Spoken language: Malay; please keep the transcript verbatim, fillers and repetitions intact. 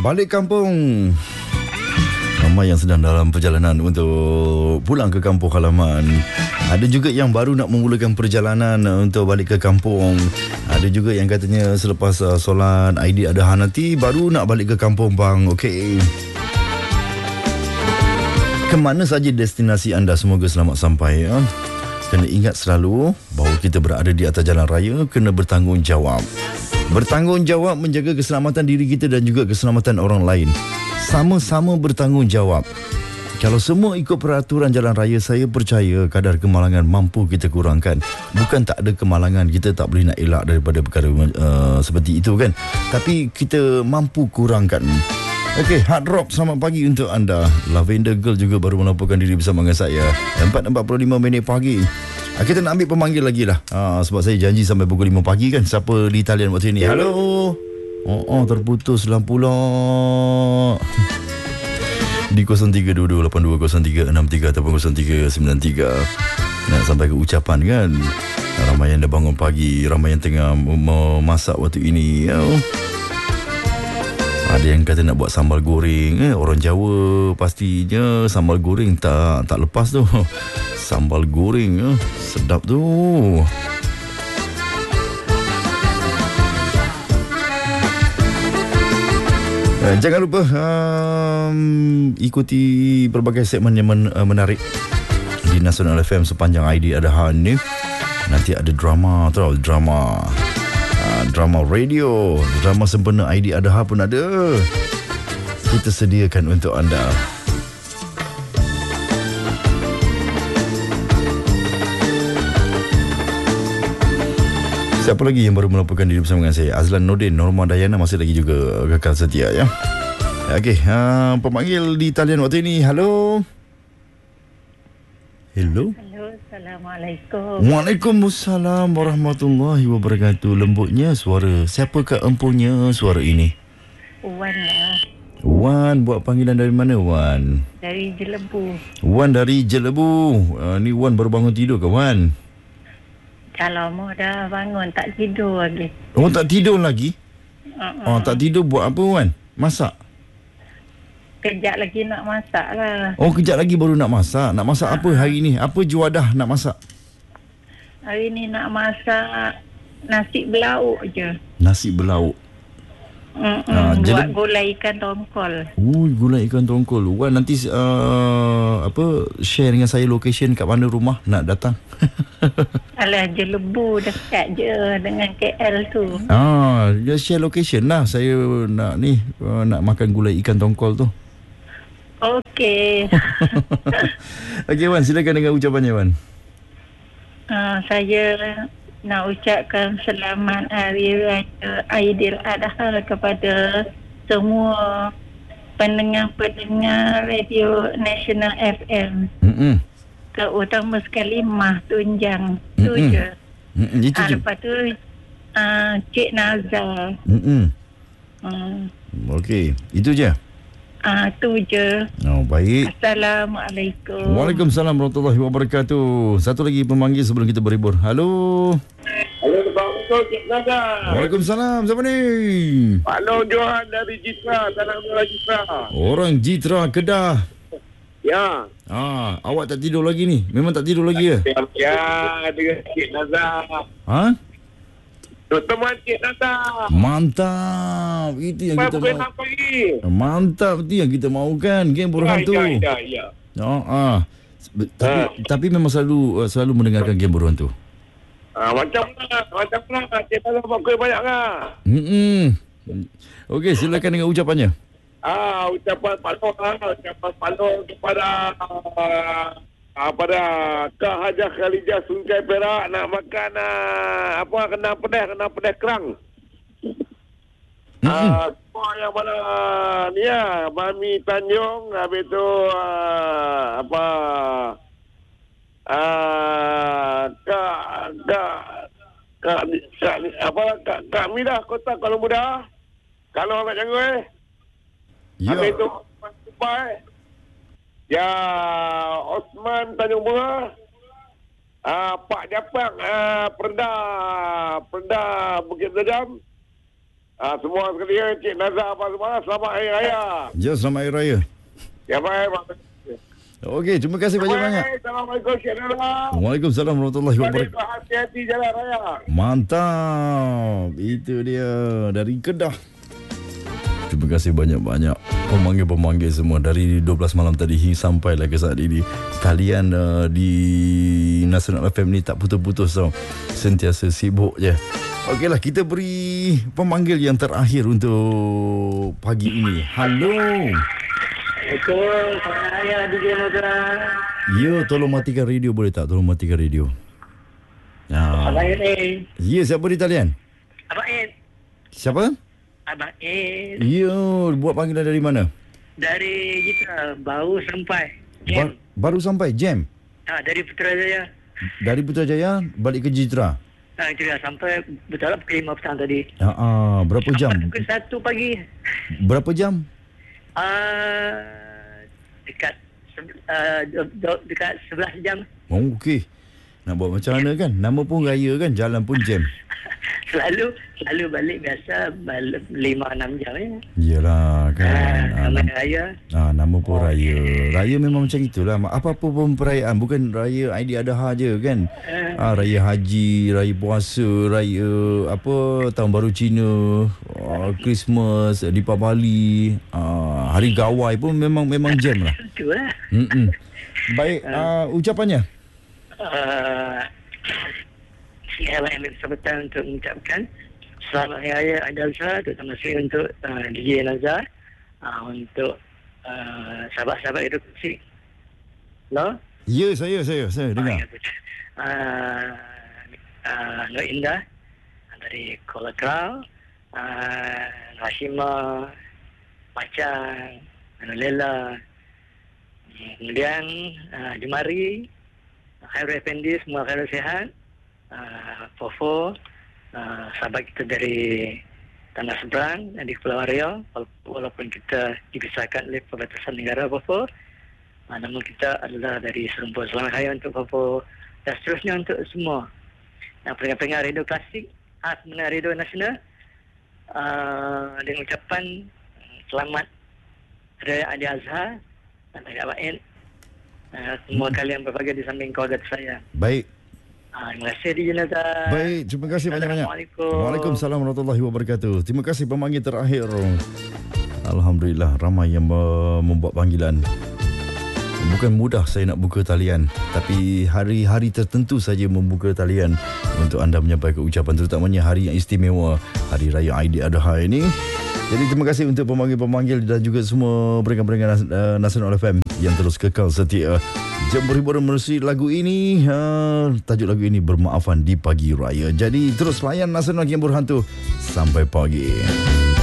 Balik kampung. Ramai yang sedang dalam perjalanan untuk pulang ke kampung halaman. Ada juga yang baru nak memulakan perjalanan untuk balik ke kampung. Ada juga yang katanya selepas uh, solat Aidiladha nanti baru nak balik ke kampung bang. Okey. Kemana saja destinasi anda, semoga selamat sampai ya. Kena ingat selalu bahawa kita berada di atas jalan raya, kena bertanggungjawab. Bertanggungjawab menjaga keselamatan diri kita dan juga keselamatan orang lain. Sama-sama bertanggungjawab. Kalau semua ikut peraturan jalan raya, saya percaya kadar kemalangan mampu kita kurangkan. Bukan tak ada kemalangan, kita tak boleh nak elak daripada perkara uh, seperti itu kan. Tapi kita mampu kurangkan. Okey, Hard Rock, selamat pagi untuk anda. Lavender Girl juga baru melaporkan diri bersama dengan saya. empat empat puluh lima minit pagi. Kita nak ambil pemanggil lagi lah. Ha, sebab saya janji sampai pukul lima pagi kan. Siapa di talian waktu ini? Hello. Oh, oh terputus lah pula. Di kosong tiga dua dua lapan dua kosong tiga enam tiga ataupun kosong tiga sembilan tiga. Nak sampai ke ucapan kan. Ramai yang dah bangun pagi. Ramai yang tengah memasak waktu ini. Oh. Ada yang kata nak buat sambal goreng. Eh, orang Jawa pastinya sambal goreng tak tak lepas tu. Sambal goreng eh, sedap tu. Eh, jangan lupa um, ikuti berbagai segmen yang men, uh, menarik di Nasional F M sepanjang Aidiladha ni. Nanti ada drama tau, drama uh, drama radio, drama sempena Aidiladha pun ada. Kita sediakan untuk anda. Siapa lagi yang baru melaporkan diri bersama dengan saya? Azlan Nordin, Norma Dayana masih lagi juga kekal setia ya. Okey, uh, pemanggil di talian waktu ini. Halo. Hello. Halo, Assalamualaikum. Waalaikumsalam warahmatullahi wabarakatuh. Lembutnya suara. Siapakah empunya suara ini? Wan lah. Wan, buat panggilan dari mana Wan? Dari Jelebu. Wan dari Jelebu. Uh, ni Wan baru bangun tidur ke Wan? Kalau mau dah bangun, tak tidur lagi. Oh, tak tidur lagi? Uh-uh. Oh, tak tidur buat apa Wan? Masak? Kejap lagi nak masak lah. Oh, kejap lagi baru nak masak. Nak masak uh-huh. apa hari ni? Apa juadah nak masak? Hari ni nak masak nasi belauk je. Nasi belauk. Mm-mm, uh, buat gulai ikan tongkol. Oh, gulai ikan tongkol. Wan, nanti uh, apa share dengan saya location kat mana rumah nak datang. Alah, Jelebu dekat je dengan K L tu. Ah, dia share location lah. Saya nak ni uh, nak makan gulai ikan tongkol tu. Okey. Okey Wan, silakan dengan ucapannya Wan. Uh, saya nak ucapkan selamat Hari Raya Aidiladha kepada semua pendengar-pendengar Radio Nasional F M. Mm-mm. Terutama sekali Mah Tunjang. Tu Mm-mm. je. Mm-mm. Itu ha, je. Lepas tu uh, Cik Nazar. Mm-mm. Hmm. Okey, itu je. Ah, tu je. Oh, baik. Assalamualaikum. Waalaikumsalam warahmatullahi wabarakatuh. Satu lagi pemanggil sebelum kita berhibur. Halo. Halo, Assalamualaikum, Cik Nazar. Waalaikumsalam. Siapa ni? Pak Long Johan dari Jitra, Tanah Merah Jitra. Orang Jitra, Kedah. Ya. Ah, awak tak tidur lagi ni? Memang tak tidur lagi ya? Ya, dengan Cik Nazar. Ha? Teman Cik Nazar. Mantap. Itu yang kita mahu. Pagi. Mantap, itu yang kita mahukan. Geng Burhan tu. Ya, ya, ya. Oh, ah. Tapi, ha. tapi memang selalu selalu mendengarkan Geng Burhan tu. Ah, macam mana? Macam mana? Cik Nazar pakai banyak lah. Hmm. Okey, silakan dengan ucapannya. Ah, ucapan Pak Long lah. Ucapan Pak Long kepada uh, pada Kak Hajah Khalijah Sungai Perak nak makan uh, apa kena pedih, kena pedih kerang. Ah, semua yang mana ni ya, Mami Tanjung, habis tu uh, apa uh, Kak Kak Kak, Kak apa Kak Kak Midah Kota Kuala Muda. Kalau nak jangan eh. Ya. Habis tu Dubai. Ya, Osman Tanjung Bunga. Ah, Pak Japang, ah, Perda Perda Bukit Berdam. Ah, semua sekali ya, Cik Nazar apa semua. Selamat Hari Raya. Ya, selamat Hari Raya. Ya, baik. Okey, terima kasih banyak-banyak. Assalamualaikum, Cik Nazar. Waalaikumsalam warahmatullahi wabarakatuh. Hati-hati jalan raya. Mantap. Itu dia dari Kedah. Terima kasih banyak-banyak pemanggil-pemanggil semua dari dua belas malam tadi hingga sampailah ke saat ini. Talian uh, di Nasional F M ni tak putus-putus tau. Sentiasa sibuk je. Okeylah, kita beri pemanggil yang terakhir untuk pagi ini. Halo. Assalamualaikum. Selamat Raya D J Nazar. Ya, tolong matikan radio boleh tak? Tolong matikan radio. Ya. Abang Ed. Ya, siapa di talian? Abang Ed. Siapa? Abang Ed. Ya, buat panggilan dari mana? Dari kita baru sampai. Ba- baru sampai jam. Ha, dari Putrajaya. Dari Putrajaya balik ke Jitra. Ha, itu dah sampai betul lah pukul lima petang tadi. Ha ah, berapa jam? Sampai pukul satu pagi. Berapa jam? Uh, dekat uh, dekat sebelas jam. Oh, okey. Nak buat macam mana kan? Nama pun raya kan, jalan pun jam. Selalu selalu balik biasa balik lima enam jam ya. Iyalah kan. Ha, nama raya. Ah, nama pun raya. Raya memang macam itulah. Apa-apa pun perayaan, bukan raya Aidiladha je kan. Ah, raya haji, raya puasa, raya apa tahun baru Cina, ah, Christmas, Deepavali, ah, hari gawai pun memang memang jam lah. Itulah. Hmm. Baik, ah, ucapannya. Uh, saya ambil kesempatan untuk mengucapkan Selamat Hari Raya Aidilazha, terutama sekali untuk uh, D J Nazar, uh, untuk uh, sahabat-sahabat edukasi. Hello? Ya, saya, saya, saya dengar. Uh, uh, Nur Indah dari Kuala Krau, uh, Hashima, Macang, Anulela, kemudian uh, Jumari, Khairul Effendi, semua Khairul Sihat, uh, Fofo, uh, sahabat kita dari Tanah Seberang di Kepulauan Riau, walaupun kita dipisahkan oleh perbatasan negara Fofo, uh, namun kita adalah dari serumpun. Selamat Hari untuk Fofo dan seterusnya untuk semua yang pendengar-pendengar radio klasik, khas mendengar radio nasional, uh, dengan ucapan selamat Hari Raya Aidilazha dan Hari Abang Ed. Uh, semua hmm. kalian berbahagia di samping keluarga saya. Baik. Uh, terima kasih D J Nazar. Baik, terima kasih banyak-banyak. Assalamualaikum. Waalaikumsalam warahmatullahi wabarakatuh. Terima kasih pemanggil terakhir. Alhamdulillah ramai yang membuat panggilan. Bukan mudah saya nak buka talian, tapi hari-hari tertentu saja membuka talian untuk anda menyampaikan ucapan, terutamanya hari yang istimewa, Hari Raya Aidiladha ini. Jadi terima kasih untuk pemanggil-pemanggil dan juga semua pendengar-pendengar uh, Nasional F M yang terus kekal setia. Jam berhiburan menerusi lagu ini. Uh, tajuk lagu ini Bermaafan di Pagi Raya. Jadi terus layan Nasional yang berhantu sampai pagi.